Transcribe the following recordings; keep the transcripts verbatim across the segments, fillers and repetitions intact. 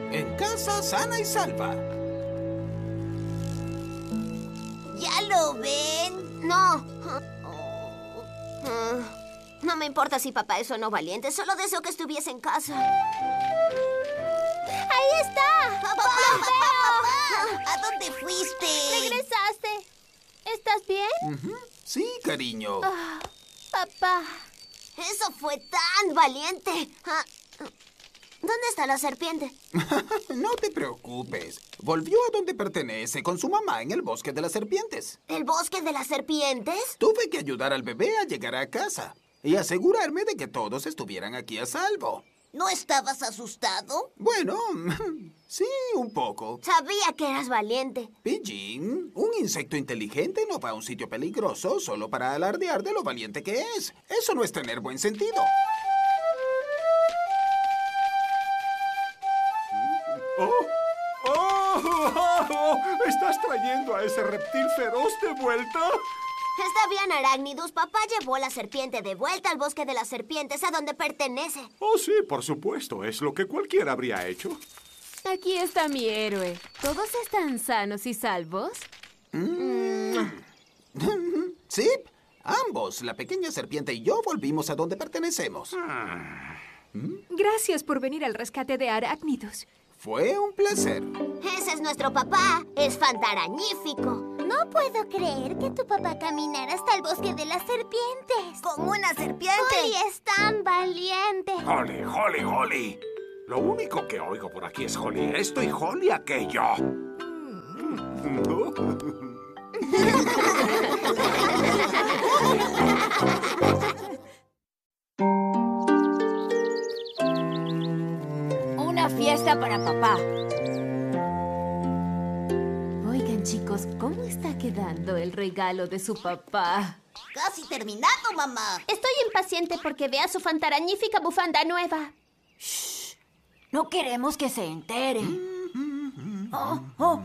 En casa, sana y salva. ¿Ya lo ven? No. Oh. No me importa si papá es o no valiente. Solo deseo que estuviese en casa. ¡Ahí está! ¡Papá! ¡Papá! ¡Papá! ¿A dónde fuiste? Regresaste. ¿Estás bien? Uh-huh. Sí, cariño. Oh, papá. Eso fue tan valiente. Ah, ¿dónde está la serpiente? No te preocupes. Volvió a donde pertenece con su mamá en el bosque de las serpientes. ¿El bosque de las serpientes? Tuve que ayudar al bebé a llegar a casa y asegurarme de que todos estuvieran aquí a salvo. ¿No estabas asustado? Bueno, sí, un poco. Sabía que eras valiente. Pigeon, un insecto inteligente no va a un sitio peligroso solo para alardear de lo valiente que es. Eso no es tener buen sentido. ¡Oh! ¡Oh! ¡Oh! ¡Oh! ¿Estás trayendo a ese reptil feroz de vuelta? Está bien, Arachnidus. Papá llevó la serpiente de vuelta al bosque de las serpientes, a donde pertenece. Oh, sí, por supuesto. Es lo que cualquiera habría hecho. Aquí está mi héroe. ¿Todos están sanos y salvos? Mm. Sí, ambos, la pequeña serpiente y yo, volvimos a donde pertenecemos. ¿Mm? Gracias por venir al rescate de Arachnidus. Fue un placer. Ese es nuestro papá. Es fantarañífico. No puedo creer que tu papá caminara hasta el bosque de las serpientes. ¿Con una serpiente? Holly es tan valiente. Holly, Holly, Holly. Lo único que oigo por aquí es Holly esto y Holly aquello. Una fiesta para papá. Oigan, chicos, ¿cómo está quedando el regalo de su papá? Casi terminado, mamá. Estoy impaciente porque vea su fantarañífica bufanda nueva. Shh. No queremos que se entere. Oh, oh.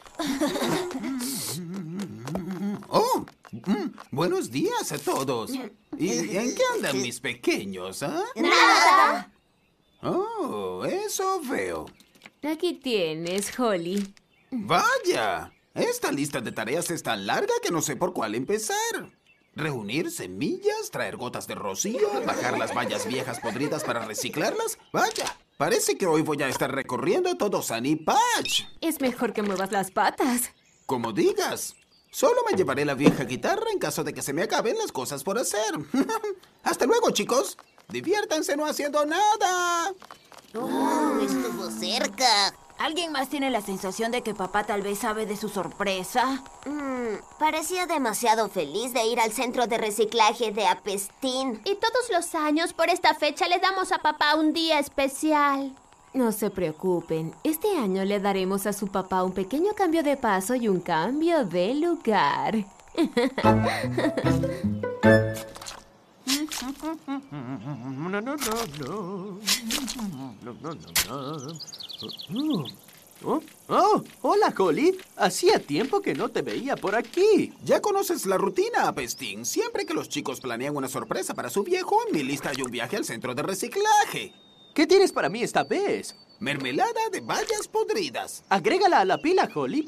Oh, mm, buenos días a todos. ¿Y en qué andan mis pequeños, ah? ¡Nada! Oh, eso veo. Aquí tienes, Holly. ¡Vaya! Esta lista de tareas es tan larga que no sé por cuál empezar. Reunir semillas, traer gotas de rocío, bajar las vallas viejas podridas para reciclarlas. ¡Vaya! Parece que hoy voy a estar recorriendo todo Sunny Patch. Es mejor que muevas las patas. Como digas. Solo me llevaré la vieja guitarra en caso de que se me acaben las cosas por hacer. Hasta luego, chicos. Diviértanse no haciendo nada. Oh, estuvo cerca. ¿Alguien más tiene la sensación de que papá tal vez sabe de su sorpresa? Mm, parecía demasiado feliz de ir al centro de reciclaje de Apestín. Y todos los años, por esta fecha, le damos a papá un día especial. No se preocupen. Este año le daremos a su papá un pequeño cambio de paso y un cambio de lugar. No, no, no, no. No, no, no, no. Oh, oh, hola, Holly. Hacía tiempo que no te veía por aquí. Ya conoces la rutina, Apestín. Siempre que los chicos planean una sorpresa para su viejo, en mi lista hay un viaje al centro de reciclaje. ¿Qué tienes para mí esta vez? Mermelada de bayas podridas. Agrégala a la pila, Holly.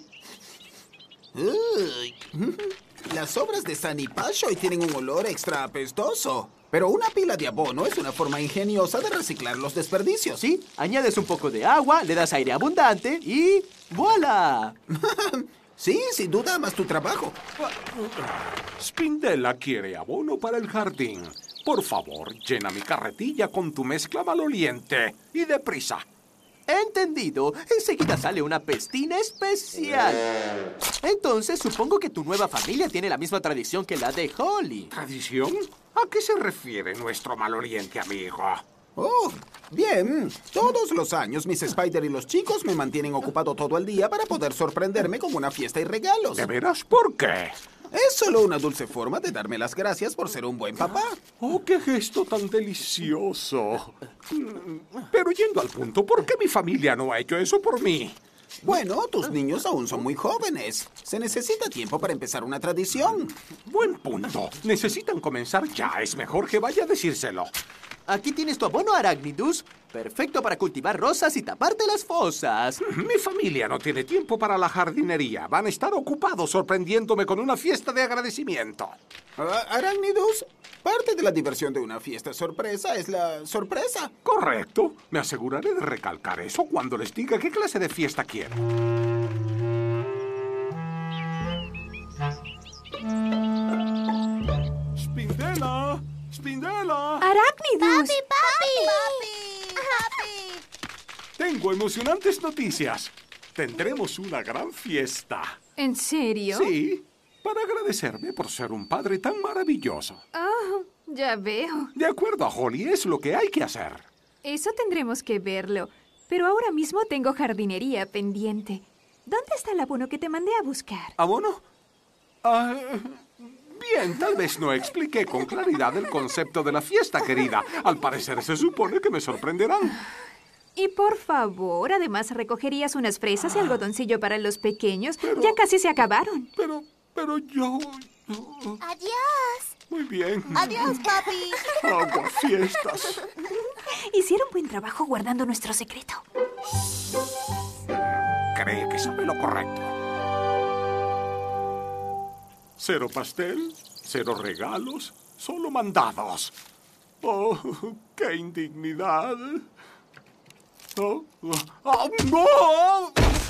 Uy. Las sobras de Sunny Patch hoy tienen un olor extra apestoso. Pero una pila de abono es una forma ingeniosa de reciclar los desperdicios. Sí, añades un poco de agua, le das aire abundante y ¡voilá! Sí, sin duda, amas tu trabajo. Spindella quiere abono para el jardín. Por favor, llena mi carretilla con tu mezcla maloliente. Y deprisa. Entendido. Enseguida sale una pestina especial. Entonces, supongo que tu nueva familia tiene la misma tradición que la de Holly. ¿Tradición? ¿A qué se refiere nuestro maloliente amigo? Oh, bien. Todos los años, Miss Spider y los chicos me mantienen ocupado todo el día para poder sorprenderme con una fiesta y regalos. ¿De veras? ¿Por qué? Es solo una dulce forma de darme las gracias por ser un buen papá. ¡Oh, qué gesto tan delicioso! Pero yendo al punto, ¿por qué mi familia no ha hecho eso por mí? Bueno, tus niños aún son muy jóvenes. Se necesita tiempo para empezar una tradición. Buen punto. Necesitan comenzar ya. Es mejor que vaya a decírselo. Aquí tienes tu abono, Arachnidus. Perfecto para cultivar rosas y taparte las fosas. Mi familia no tiene tiempo para la jardinería. Van a estar ocupados sorprendiéndome con una fiesta de agradecimiento. Ah, Arácnidos, parte de la diversión de una fiesta sorpresa es la sorpresa. Correcto. Me aseguraré de recalcar eso cuando les diga qué clase de fiesta quiero. ¡Spindela! ¡Spindela! ¡Arácnidos! ¡Papi, papi! Tengo emocionantes noticias. Tendremos una gran fiesta. ¿En serio? Sí, para agradecerme por ser un padre tan maravilloso. Oh, ya veo. De acuerdo a Holly, es lo que hay que hacer. Eso tendremos que verlo. Pero ahora mismo tengo jardinería pendiente. ¿Dónde está el abono que te mandé a buscar? ¿Abono? Ah, bien, tal vez no expliqué con claridad el concepto de la fiesta, querida. Al parecer se supone que me sorprenderán. Y por favor, además recogerías unas fresas y algodoncillo para los pequeños. Ya casi se acabaron. Pero, pero yo... yo- ¡Adiós! Muy bien. ¡Adiós, papi! Agua fiestas. Hicieron buen trabajo guardando nuestro secreto. Cree que sabe lo correcto. Cero pastel, cero regalos, solo mandados. Oh, qué indignidad. Oh, oh, oh, no.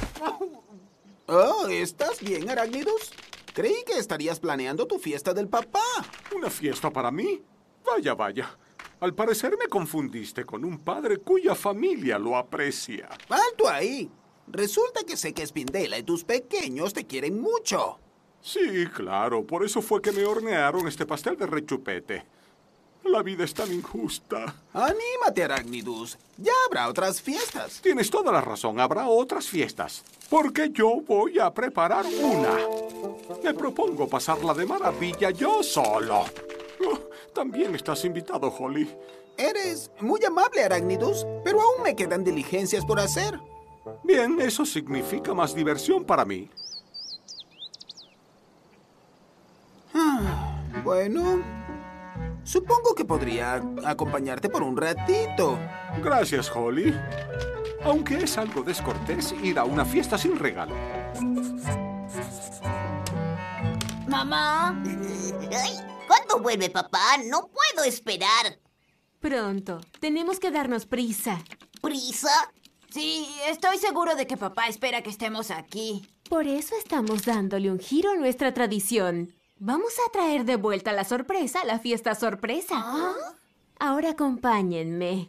Oh, ¿estás bien, Arácnidos? Creí que estarías planeando tu fiesta del papá. ¿Una fiesta para mí? Vaya, vaya. Al parecer me confundiste con un padre cuya familia lo aprecia. ¡Alto ahí! Resulta que sé que Spindela y tus pequeños te quieren mucho. Sí, claro. Por eso fue que me hornearon este pastel de rechupete. La vida es tan injusta. Anímate, Arácnidos. Ya habrá otras fiestas. Tienes toda la razón. Habrá otras fiestas. Porque yo voy a preparar una. Me propongo pasarla de maravilla yo solo. Oh, también estás invitado, Holly. Eres muy amable, Arácnidos, pero aún me quedan diligencias por hacer. Bien, eso significa más diversión para mí. Ah, bueno, supongo que podría acompañarte por un ratito. Gracias, Holly. Aunque es algo descortés ir a una fiesta sin regalo. Mamá. Ay, ¿cuándo vuelve papá? No puedo esperar. Pronto. Tenemos que darnos prisa. ¿Prisa? Sí, estoy seguro de que papá espera que estemos aquí. Por eso estamos dándole un giro a nuestra tradición. Vamos a traer de vuelta la sorpresa a la fiesta sorpresa. Ahora acompáñenme.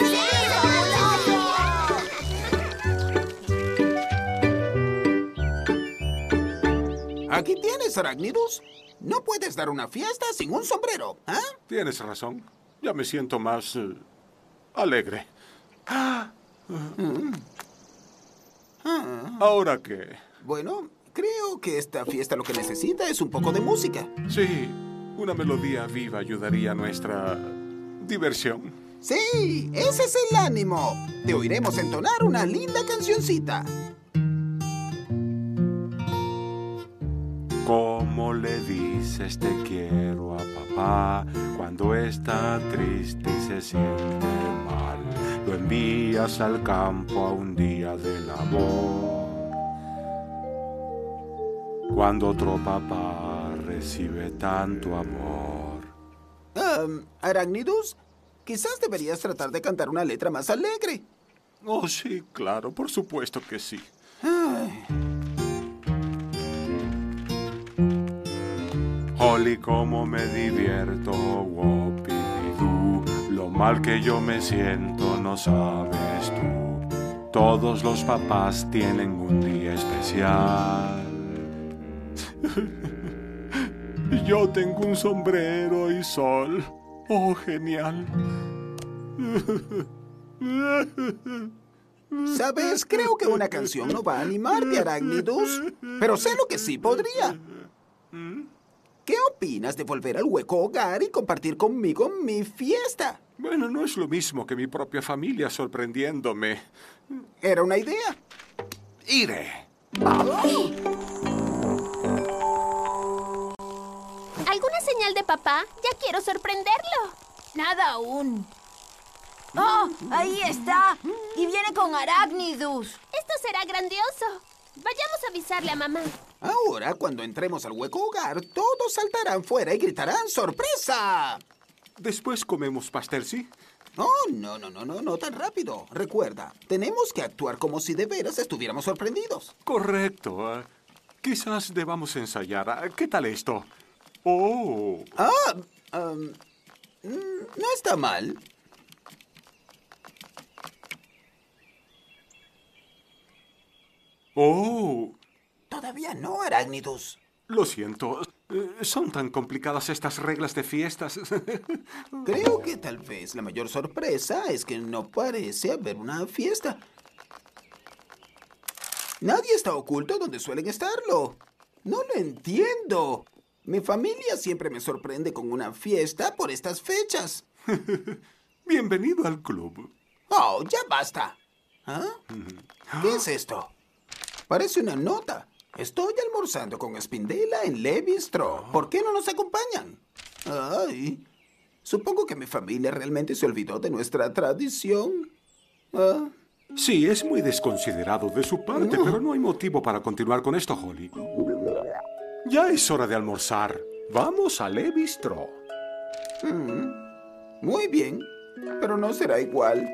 Aquí tienes, Arácnidos. No puedes dar una fiesta sin un sombrero, ¿ah? Tienes razón. Ya me siento más eh, alegre. ¿Ahora qué? Bueno, creo que esta fiesta lo que necesita es un poco de música. Sí, una melodía viva ayudaría a nuestra diversión. Sí, ese es el ánimo. Te oiremos entonar una linda cancioncita. ¿Cómo le dices te quiero a papá cuando está triste y se siente mal? Lo envías al campo a un día de labor. Cuando otro papá recibe tanto amor. Um, Arácnidos, quizás deberías tratar de cantar una letra más alegre. Oh, sí, claro, por supuesto que sí. Ay. Holly, cómo me divierto, Whoopididoo. Lo mal que yo me siento no sabes tú. Todos los papás tienen un día especial. Yo tengo un sombrero y sol. Oh, genial. ¿Sabes? Creo que una canción no va a animarte, Arácnidos. Pero sé lo que sí podría. ¿Qué opinas de volver al hueco hogar y compartir conmigo mi fiesta? Bueno, no es lo mismo que mi propia familia sorprendiéndome. Era una idea. Iré. ¿Alguna señal de papá? Ya quiero sorprenderlo. Nada aún. ¡Oh! ¡Ahí está! Y viene con Arachnidus. Esto será grandioso. Vayamos a avisarle a mamá. Ahora, cuando entremos al hueco hogar, todos saltarán fuera y gritarán ¡sorpresa! Después comemos pastel, ¿sí? Oh, no, no, no, no, no tan rápido. Recuerda, tenemos que actuar como si de veras estuviéramos sorprendidos. Correcto. eh. Quizás debamos ensayar. Ah, ¿Qué tal esto? ¡Oh! Ah, um, mm, no está mal. ¡Oh! Todavía no, Arachnidus. Lo siento. eh, Son tan complicadas estas reglas de fiestas. Creo que tal vez la mayor sorpresa es que no parece haber una fiesta. Nadie está oculto donde suelen estarlo. No lo entiendo. Mi familia siempre me sorprende con una fiesta por estas fechas. Bienvenido al club. Oh, ya basta. ¿Ah? ¿Qué es esto? Parece una nota. Estoy almorzando con Spindela en Le Bistro. ¿Por qué no nos acompañan? Ay, supongo que mi familia realmente se olvidó de nuestra tradición. Ah, Sí, es muy desconsiderado de su parte, pero no hay motivo para continuar con esto, Holly. Ya es hora de almorzar. Vamos a Le Bistro. muy bien, pero no será igual.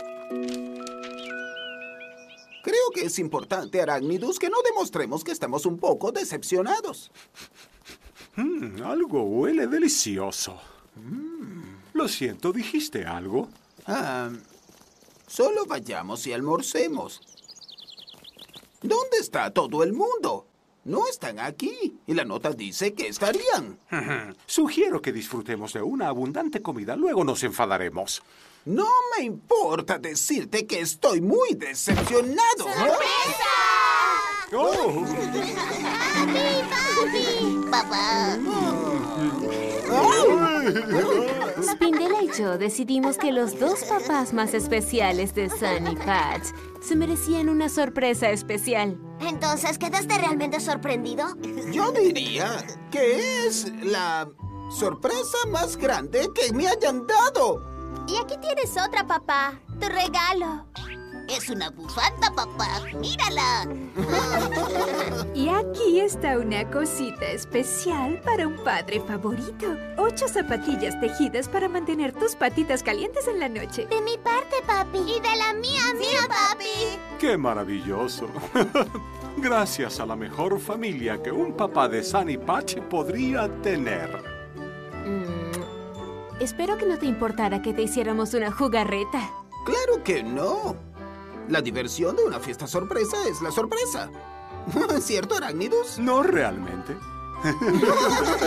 Creo que es importante, Arachnidus, que no demostremos que estamos un poco decepcionados. Mm, algo huele delicioso. Lo siento, ¿dijiste algo? Ah, solo vayamos y almorcemos. ¿Dónde está todo el mundo? No están aquí. Y la nota dice que estarían. Sugiero que disfrutemos de una abundante comida, luego nos enfadaremos. No me importa decirte que estoy muy decepcionado. ¡Oh! Papá. Spindela y yo decidimos que los dos papás más especiales de Sunny Patch se merecían una sorpresa especial. Entonces, ¿quedaste realmente sorprendido? Yo diría que es la sorpresa más grande que me hayan dado. Y aquí tienes otra, papá. Tu regalo. Es una bufanda, papá. ¡Mírala! Y aquí está una cosita especial para un padre favorito. Ocho zapatillas tejidas para mantener tus patitas calientes en la noche. De mi parte, papi. Y de la mía, mía, papi. ¡Qué maravilloso! Gracias a la mejor familia que un papá de Sunny Patch podría tener. Mm, espero que no te importara que te hiciéramos una jugarreta. Claro que no. La diversión de una fiesta sorpresa es la sorpresa. ¿Cierto, Arachnidus? No realmente.